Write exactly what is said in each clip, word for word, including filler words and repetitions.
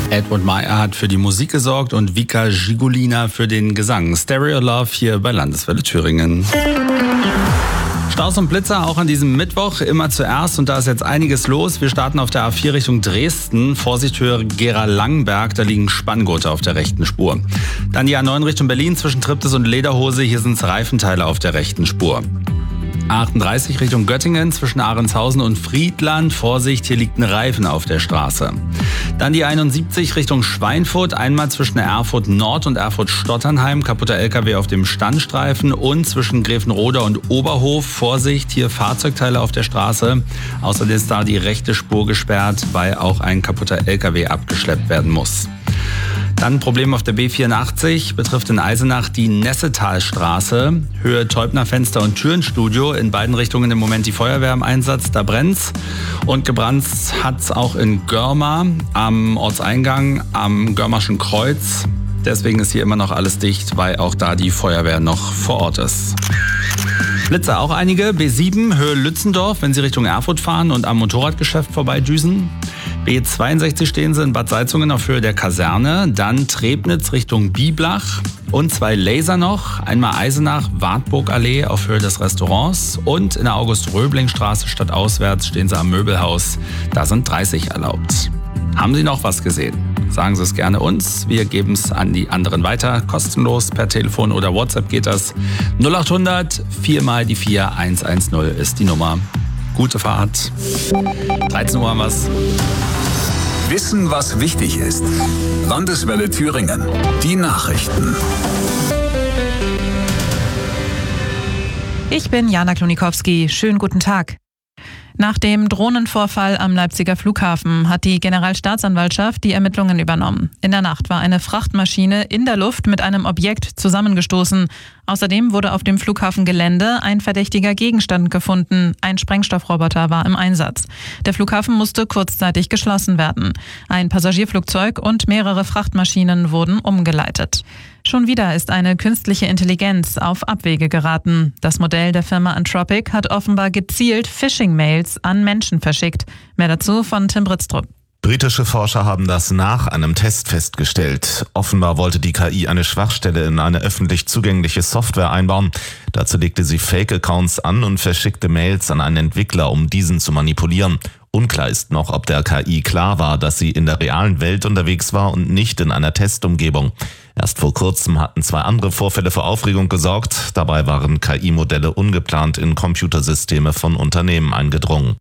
Edward Meyer hat für die Musik gesorgt und Vika Gigulina für den Gesang. Stereo Love hier bei Landeswelle Thüringen. Staus und Blitzer auch an diesem Mittwoch immer zuerst und da ist jetzt einiges los. Wir starten auf der A vier Richtung Dresden. Vorsicht Höhe Gera-Langenberg, da liegen Spanngurte auf der rechten Spur. Dann die A neun Richtung Berlin zwischen Triptis und Lederhose, hier sind es Reifenteile auf der rechten Spur. A achtunddreißig Richtung Göttingen zwischen Ahrenshausen und Friedland. Vorsicht, hier liegt ein Reifen auf der Straße. Dann die einundsiebzig Richtung Schweinfurt, einmal zwischen Erfurt Nord und Erfurt Stotternheim. Kaputter L K W auf dem Standstreifen und zwischen Gräfenroda und Oberhof. Vorsicht, hier Fahrzeugteile auf der Straße. Außerdem ist da die rechte Spur gesperrt, weil auch ein kaputter L K W abgeschleppt werden muss. Dann ein Problem auf der B vierundachtzig, betrifft in Eisenach die Nessetalstraße, Höhe Teubner Fenster- und Türenstudio. In beiden Richtungen im Moment die Feuerwehr im Einsatz, da brennt's. Und gebrannt hat's auch in Görma am Ortseingang am Görmerschen Kreuz. Deswegen ist hier immer noch alles dicht, weil auch da die Feuerwehr noch vor Ort ist. Blitzer auch einige, B sieben, Höhe Lützendorf, wenn Sie Richtung Erfurt fahren und am Motorradgeschäft vorbeidüsen. B zweiundsechzig stehen Sie in Bad Salzungen auf Höhe der Kaserne, dann Trebnitz Richtung Bieblach und zwei Laser noch, einmal Eisenach, Wartburgallee auf Höhe des Restaurants und in der August-Röbling-Straße stadtauswärts stehen Sie am Möbelhaus, da sind dreißig erlaubt. Haben Sie noch was gesehen? Sagen Sie es gerne uns, wir geben es an die anderen weiter, kostenlos per Telefon oder WhatsApp geht das. null achthundert vier mal die vier eins eins null ist die Nummer. Gute Fahrt. dreizehn Uhr haben wir's. Wissen, was wichtig ist. Landeswelle Thüringen. Die Nachrichten. Ich bin Jana Klonikowski. Schönen guten Tag. Nach dem Drohnenvorfall am Leipziger Flughafen hat die Generalstaatsanwaltschaft die Ermittlungen übernommen. In der Nacht war eine Frachtmaschine in der Luft mit einem Objekt zusammengestoßen. Außerdem wurde auf dem Flughafengelände ein verdächtiger Gegenstand gefunden. Ein Sprengstoffroboter war im Einsatz. Der Flughafen musste kurzzeitig geschlossen werden. Ein Passagierflugzeug und mehrere Frachtmaschinen wurden umgeleitet. Schon wieder ist eine künstliche Intelligenz auf Abwege geraten. Das Modell der Firma Anthropic hat offenbar gezielt Phishing-Mails an Menschen verschickt. Mehr dazu von Tim Britztrup. Britische Forscher haben das nach einem Test festgestellt. Offenbar wollte die K I eine Schwachstelle in eine öffentlich zugängliche Software einbauen. Dazu legte sie Fake-Accounts an und verschickte Mails an einen Entwickler, um diesen zu manipulieren. Unklar ist noch, ob der K I klar war, dass sie in der realen Welt unterwegs war und nicht in einer Testumgebung. Erst vor kurzem hatten zwei andere Vorfälle für Aufregung gesorgt. Dabei waren K I-Modelle ungeplant in Computersysteme von Unternehmen eingedrungen.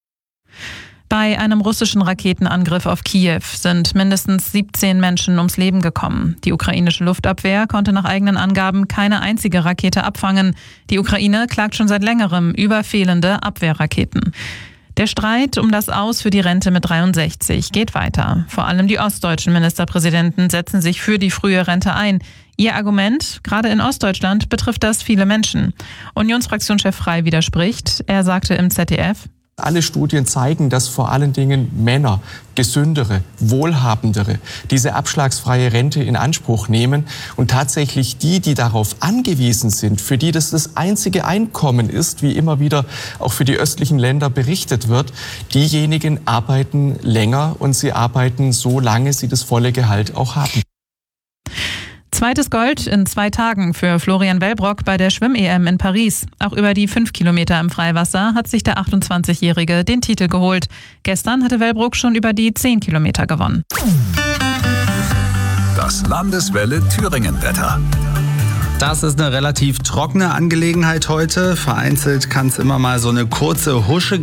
Bei einem russischen Raketenangriff auf Kiew sind mindestens siebzehn Menschen ums Leben gekommen. Die ukrainische Luftabwehr konnte nach eigenen Angaben keine einzige Rakete abfangen. Die Ukraine klagt schon seit längerem über fehlende Abwehrraketen. Der Streit um das Aus für die Rente mit dreiundsechzig geht weiter. Vor allem die ostdeutschen Ministerpräsidenten setzen sich für die frühe Rente ein. Ihr Argument, gerade in Ostdeutschland betrifft das viele Menschen. Unionsfraktionschef Frey widerspricht. Er sagte im Z D F: Alle Studien zeigen, dass vor allen Dingen Männer, gesündere, wohlhabendere, diese abschlagsfreie Rente in Anspruch nehmen und tatsächlich die, die darauf angewiesen sind, für die das das einzige Einkommen ist, wie immer wieder auch für die östlichen Länder berichtet wird, diejenigen arbeiten länger und sie arbeiten so lange sie das volle Gehalt auch haben. Zweites Gold in zwei Tagen für Florian Wellbrock bei der Schwimm-E M in Paris. Auch über die fünf Kilometer im Freiwasser hat sich der achtundzwanzigjährige den Titel geholt. Gestern hatte Wellbrock schon über die zehn Kilometer gewonnen. Das Landeswelle Thüringen-Wetter. Das ist eine relativ trockene Angelegenheit heute. Vereinzelt kann es immer mal so eine kurze Husche